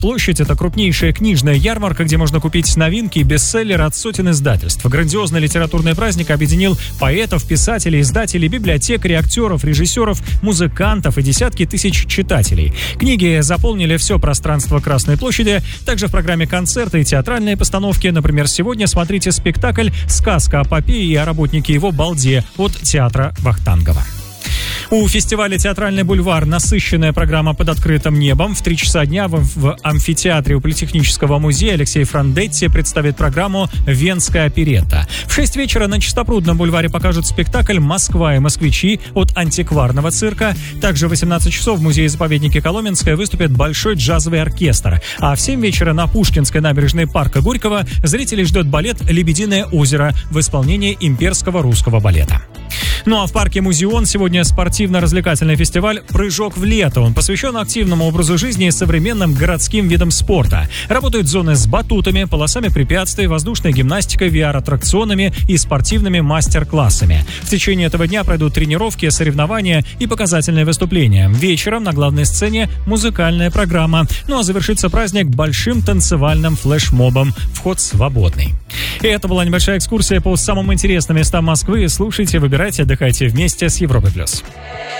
Площадь — это крупнейшая книжная ярмарка, где можно купить новинки и бестселлеры от сотен издательств. Грандиозный литературный праздник объединил поэтов, писателей, издателей, библиотекарей, актеров, режиссеров, музыкантов и десятки тысяч читателей. Книги заполнили все пространство Красной площади. Также в программе концерты и театральные постановки. Например, сегодня смотрите спектакль «Сказка о попе и о работнике его балде» от театра Вахтангова. У фестиваля «Театральный бульвар» насыщенная программа под открытым небом. В 3 часа дня в амфитеатре у Политехнического музея Алексей Франдетти представит программу «Венская оперетта». В 6 вечера на Чистопрудном бульваре покажут спектакль «Москва и москвичи» от антикварного цирка. Также в 18 часов в музее-заповеднике Коломенское выступит большой джазовый оркестр. А в 7 вечера на Пушкинской набережной парка Горького зрителей ждет балет «Лебединое озеро» в исполнении имперского русского балета. Ну а в парке Музеон сегодня спортивно-развлекательный фестиваль «Прыжок в лето». Он посвящен активному образу жизни и современным городским видам спорта. Работают зоны с батутами, полосами препятствий, воздушной гимнастикой, VR-аттракционами и спортивными мастер-классами. В течение этого дня пройдут тренировки, соревнования и показательные выступления. Вечером на главной сцене музыкальная программа. Ну а завершится праздник большим танцевальным флешмобом. Вход свободный. И это была небольшая экскурсия по самым интересным местам Москвы. Слушайте, выбирайте, отдыхайте вместе с Европой+.